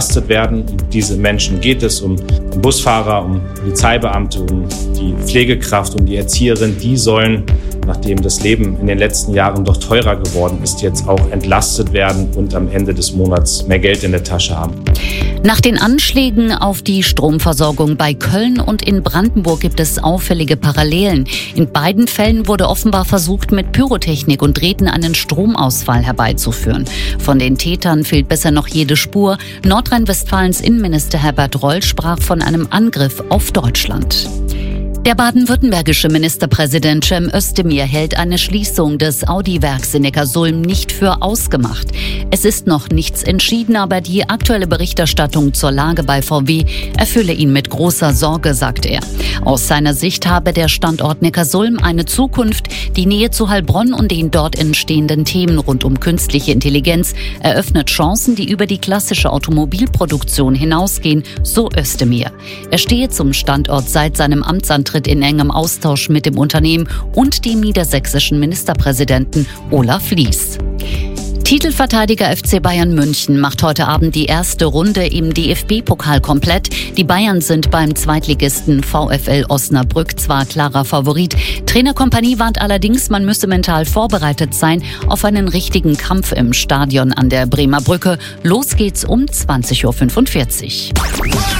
werden. Um diese Menschen geht es, um Busfahrer, um Polizeibeamte, um die Pflegekraft, um die Erzieherin. Die sollen, nachdem das Leben in den letzten Jahren doch teurer geworden ist, jetzt auch entlastet werden und am Ende des Monats mehr Geld in der Tasche haben. Nach den Anschlägen auf die Stromversorgung bei Köln und in Brandenburg gibt es auffällige Parallelen. In beiden Fällen wurde offenbar versucht, mit Pyrotechnik und Drähten einen Stromausfall herbeizuführen. Von den Tätern fehlt bisher noch jede Spur. Nordrhein-Westfalens Innenminister Herbert Reul sprach von einem Angriff auf Deutschland. Der baden-württembergische Ministerpräsident Cem Özdemir hält eine Schließung des Audi-Werks in Neckarsulm nicht für ausgemacht. Es ist noch nichts entschieden, aber die aktuelle Berichterstattung zur Lage bei VW erfülle ihn mit großer Sorge, sagt er. Aus seiner Sicht habe der Standort Neckarsulm eine Zukunft. Die Nähe zu Heilbronn und den dort entstehenden Themen rund um künstliche Intelligenz eröffnet Chancen, die über die klassische Automobilproduktion hinausgehen, so Özdemir. Er stehe zum Standort seit seinem Amtsantritt in engem Austausch mit dem Unternehmen und dem niedersächsischen Ministerpräsidenten Olaf Lies. Titelverteidiger FC Bayern München macht heute Abend die erste Runde im DFB-Pokal komplett. Die Bayern sind beim Zweitligisten VfL Osnabrück zwar klarer Favorit. Trainerkompanie warnt allerdings, man müsse mental vorbereitet sein auf einen richtigen Kampf im Stadion an der Bremer Brücke. Los geht's um 20.45 Uhr.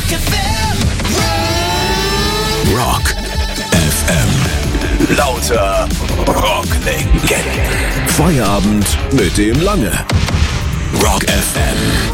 Rock FM. Lauter Rocklegenden. Feierabend mit dem Lange. Rock FM.